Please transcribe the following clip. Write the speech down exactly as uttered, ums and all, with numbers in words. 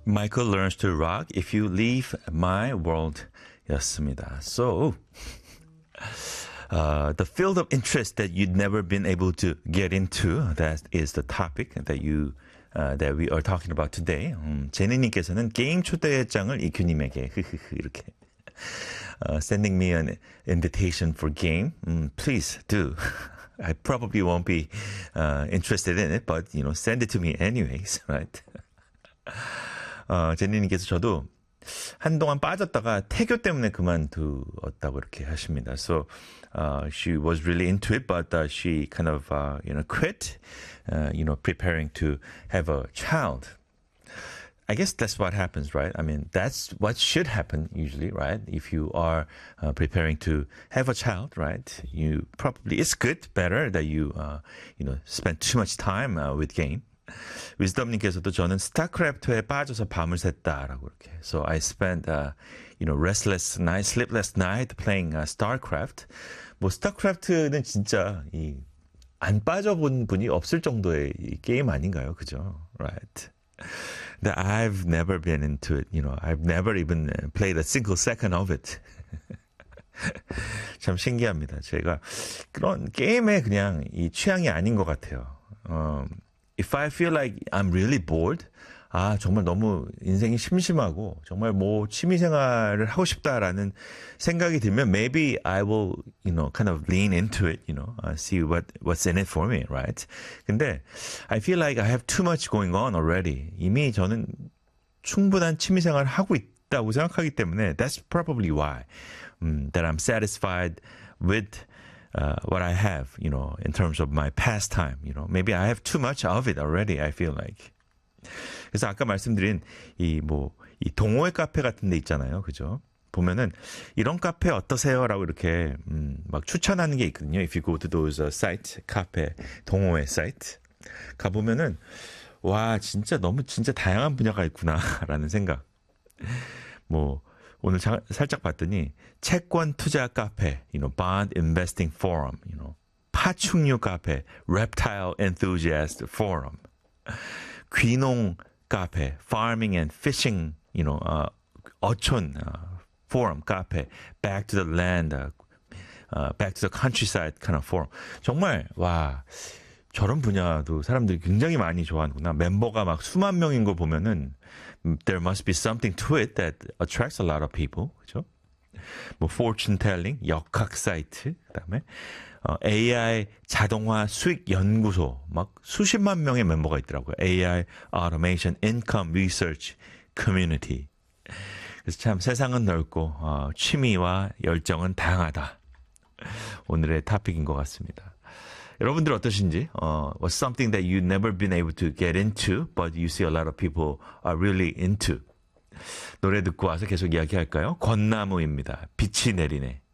Michael learns to rock if you leave my world 였습니다. So, uh, the field of interest that you'd never been able to get into, that is the topic that you uh, that we are talking about today. 음, 제니님께서는 게임 초대장을 이큐님에게 이렇게 uh, sending me an invitation for game. Um, please do. I probably won't be uh, interested in it, but you know, send it to me anyways, right? 어, 제니님께서 저도 한동안 빠졌다가 태교 때문에 그만두었다고 이렇게 하십니다. So uh, she was really into it, but uh, she kind of uh, you know quit, uh, you know, preparing to have a child. I guess that's what happens, right? I mean, that's what should happen usually, right? If you are uh, preparing to have a child, right? You probably, it's good, better that you, uh, you know, spend too much time uh, with game. 위즈덤님께서도 저는 스타크래프트에 빠져서 밤을 샜다라고 이렇게. So I spent, uh, you know, restless night, sleepless night playing uh, StarCraft. 뭐 스타크래프트는 진짜 이 안 빠져본 분이 없을 정도의 이 게임 아닌가요, 그죠? Right. That I've never been into it, you know, I've never even played a single second of it. 참 신기합니다. 제가 그런 게임에 그냥 이 취향이 아닌 것 같아요. Um, if I feel like I'm really bored, 아 정말 너무 인생이 심심하고 정말 뭐 취미생활을 하고 싶다라는 생각이 들면 maybe I will, you know, kind of lean into it, you know, uh, see what what's in it for me, right? 근데 I feel like I have too much going on already. 이미 저는 충분한 취미생활을 하고 있다고 생각하기 때문에 that's probably why um, that I'm satisfied with uh, what I have, you know, in terms of my pastime. You know, maybe I have too much of it already. I feel like. 그래서 아까 말씀드린 이 뭐 이 동호회 카페 같은 데 있잖아요. 그죠? 보면은 이런 카페 어떠세요라고 이렇게 음, 막 추천하는 게 있거든요. If you go to those uh, site, 카페, 동호회 사이트 가 보면은 와, 진짜 너무 진짜 다양한 분야가 있구나라는 생각. 뭐 오늘 자, 살짝 봤더니 채권 투자 카페, you know, bond investing forum, you know, 파충류 카페, reptile enthusiast forum. 귀농 카페, farming and fishing, you know, uh, 어촌 uh, forum 카페, back to the land, uh, uh, back to the countryside kind of forum. 정말 와 저런 분야도 사람들이 굉장히 많이 좋아하는구나. 멤버가 막 수만 명인 거 보면은 there must be something to it that attracts a lot of people. 그죠? 뭐 fortune telling, 역학 사이트, 그다음에 어, 에이아이 자동화 수익 연구소 막 수십만 명의 멤버가 있더라고요. 에이아이 automation income research community. 그래서 참 세상은 넓고 어, 취미와 열정은 다양하다. 오늘의 토픽인 것 같습니다. 여러분들 어떠신지? 어, what's something that you've never been able to get into, but you see a lot of people are really into. 노래 듣고 와서 계속 이야기할까요? 권나무입니다. 빛이 내리네.